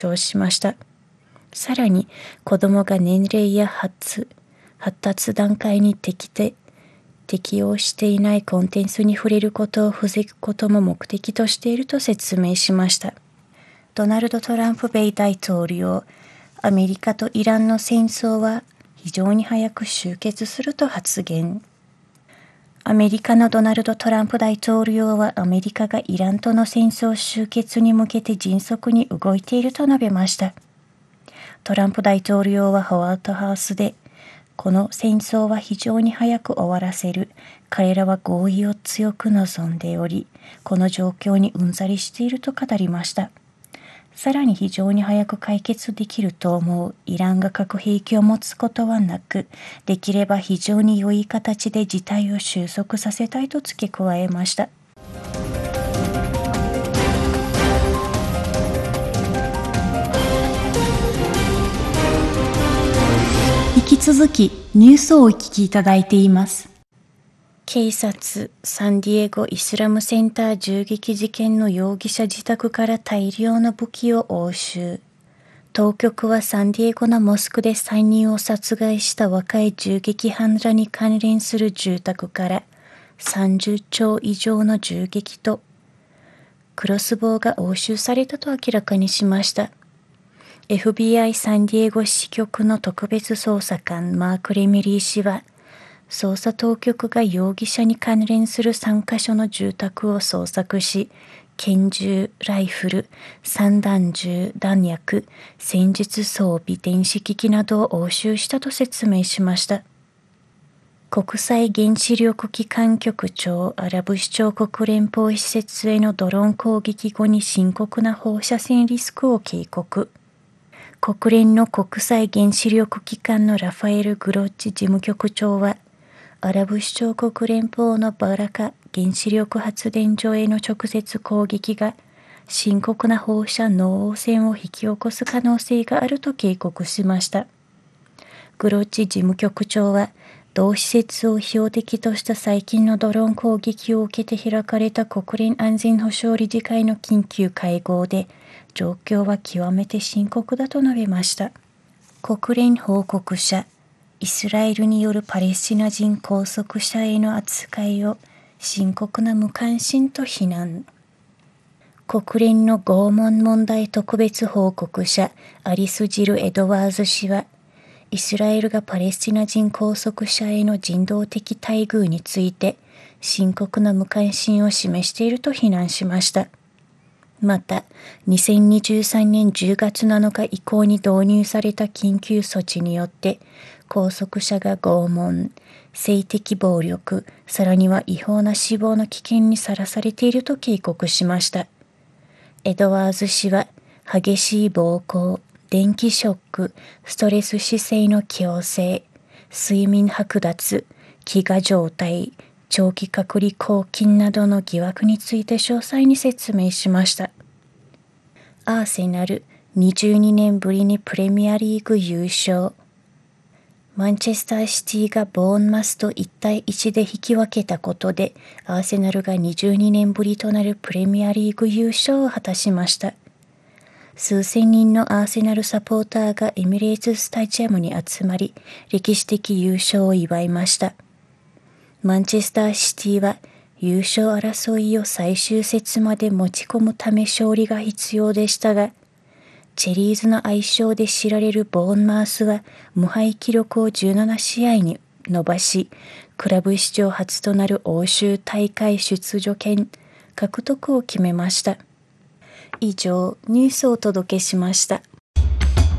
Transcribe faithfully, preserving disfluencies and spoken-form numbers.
長しました。さらに、子供が年齢や発、発達段階に適て適応していないコンテンツに触れることを防ぐことも目的としていると説明しました。ドナルド・トランプ米大統領、アメリカとイランの戦争は非常に早く終結すると発言。アメリカのドナルド・トランプ大統領はアメリカがイランとの戦争終結に向けて迅速に動いていると述べました。トランプ大統領はホワイトハウスで、この戦争は非常に早く終わらせる。彼らは合意を強く望んでおり、この状況にうんざりしていると語りました。さらに非常に早く解決できると思う。イランが核兵器を持つことはなく、できれば非常に良い形で事態を収束させたいと付け加えました。引き続きニュースをお聞きいただいています。警察、サンディエゴイスラムセンター銃撃事件の容疑者自宅から大量の武器を押収。当局はサンディエゴのモスクでさんにんを殺害した若い銃撃犯らに関連する住宅からさんじゅっちょう以上の銃撃とクロスボウが押収されたと明らかにしました。エフビーアイ サンディエゴ支局の特別捜査官マーク・レミリー氏は、捜査当局が容疑者に関連するさんカ所の住宅を捜索し、拳銃、ライフル、散弾銃、弾薬、戦術装備、電子機器などを押収したと説明しました。国際原子力機関局長アラブ首長国連邦施設へのドローン攻撃後に深刻な放射線リスクを警告。国連の国際原子力機関のラファエル・グロッチ事務局長は、アラブ首長国連邦のバラカ原子力発電所への直接攻撃が深刻な放射能汚染を引き起こす可能性があると警告しました。グロッチ事務局長は、同施設を標的とした最近のドローン攻撃を受けて開かれた国連安全保障理事会の緊急会合で、状況は極めて深刻だと述べました。国連報告者、イスラエルによるパレスチナ人拘束者への扱いを深刻な無関心と非難。国連の拷問問題特別報告者アリス・ジル・エドワーズ氏は、イスラエルがパレスチナ人拘束者への人道的待遇について深刻な無関心を示していると非難しました。また、にせんにじゅうさんねんじゅうがつなのか以降に導入された緊急措置によって、拘束者が拷問、性的暴力、さらには違法な死亡の危険にさらされていると警告しました。エドワーズ氏は、激しい暴行、電気ショック、ストレス姿勢の強制、睡眠剥奪、飢餓状態、長期隔離拘禁などの疑惑について詳細に説明しました。アーセナル、にじゅうにねんぶりにプレミアリーグ優勝。マンチェスターシティがボーンマスといちたいいちで引き分けたことで、アーセナルがにじゅうにねんぶりとなるプレミアリーグ優勝を果たしました。数千人のアーセナルサポーターがエミレーツスタジアムに集まり、歴史的優勝を祝いました。マンチェスターシティは優勝争いを最終節まで持ち込むため勝利が必要でしたが、チェリーズの愛称で知られるボーンマースは無敗記録をじゅうななしあいに伸ばし、クラブ史上初となる欧州大会出場権獲得を決めました。以上、ニュースをお届けしました。